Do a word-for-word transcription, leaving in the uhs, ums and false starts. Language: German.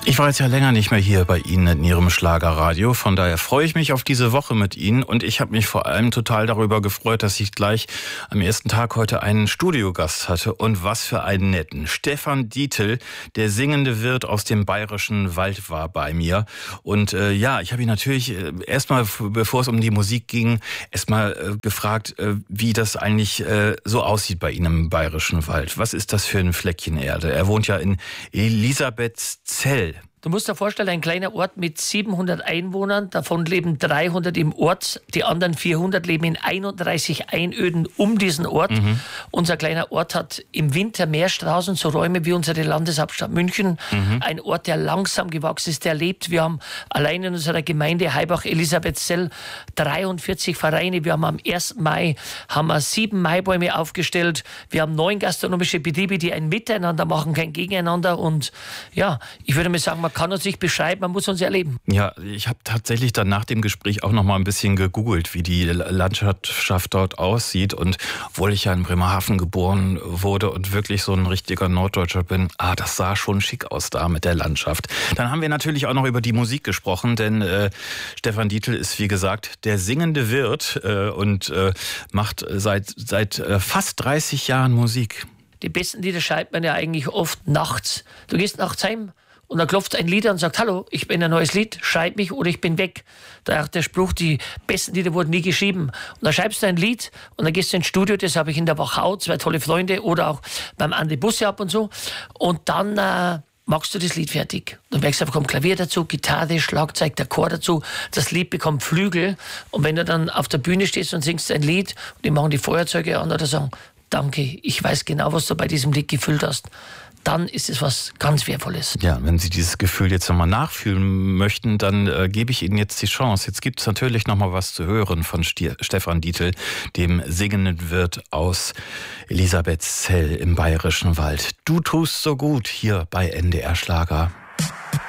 Ich war jetzt ja länger nicht mehr hier bei Ihnen in Ihrem Schlagerradio. Von daher freue ich mich auf diese Woche mit Ihnen. Und ich habe mich vor allem total darüber gefreut, dass ich gleich am ersten Tag heute einen Studiogast hatte. Und was für einen netten. Stefan Dietl, der singende Wirt aus dem Bayerischen Wald, war bei mir. Und äh, ja, ich habe ihn natürlich äh, erstmal, bevor es um die Musik ging, erstmal äh, gefragt, äh, wie das eigentlich äh, so aussieht bei Ihnen im Bayerischen Wald. Was ist das für ein Fleckchen Erde? Er wohnt ja in Elisabethzell. Du musst dir vorstellen, ein kleiner Ort mit siebenhundert Einwohnern, davon leben dreihundert im Ort, die anderen vierhundert leben in einunddreißig Einöden um diesen Ort. Mhm. Unser kleiner Ort hat im Winter mehr Straßen, so Räume wie unsere Landeshauptstadt München. Mhm. Ein Ort, der langsam gewachsen ist, der lebt. Wir haben allein in unserer Gemeinde Heibach-Elisabethzell dreiundvierzig Vereine. Wir haben am ersten Mai haben wir sieben Maibäume aufgestellt. Wir haben neun gastronomische Betriebe, die ein Miteinander machen, kein Gegeneinander. Und ja, ich würde mal sagen, man kann uns nicht beschreiben, man muss uns erleben. Ja, ich habe tatsächlich dann nach dem Gespräch auch noch mal ein bisschen gegoogelt, wie die Landschaft dort aussieht. Und obwohl ich ja in Bremerhaven geboren wurde und wirklich so ein richtiger Norddeutscher bin, ah, das sah schon schick aus da mit der Landschaft. Dann haben wir natürlich auch noch über die Musik gesprochen, denn äh, Stefan Dietl ist, wie gesagt, der singende Wirt äh, und äh, macht seit, seit äh, fast dreißig Jahren Musik. Die besten Lieder schreibt man ja eigentlich oft nachts. Du gehst nachts heim und dann klopft ein Lied an und sagt, hallo, ich bin ein neues Lied, schreib mich oder ich bin weg. Da ist der Spruch, die besten Lieder wurden nie geschrieben. Und dann schreibst du ein Lied und dann gehst du ins Studio, das habe ich in der Wachau, zwei tolle Freunde oder auch beim Andi Busse ab und so. Und dann äh, machst du das Lied fertig. Dann merkst du, da kommt Klavier dazu, Gitarre, Schlagzeug, der Chor dazu. Das Lied bekommt Flügel. Und wenn du dann auf der Bühne stehst und singst ein Lied und die machen die Feuerzeuge an oder sagen, danke, ich weiß genau, was du bei diesem Lied gefühlt hast, dann ist es was ganz Wertvolles. Ja, wenn Sie dieses Gefühl jetzt nochmal nachfühlen möchten, dann äh, gebe ich Ihnen jetzt die Chance. Jetzt gibt es natürlich nochmal was zu hören von Stier, Stefan Dietl, dem singenden Wirt aus Elisabethzell im Bayerischen Wald. Du tust so gut hier bei N D R Schlager.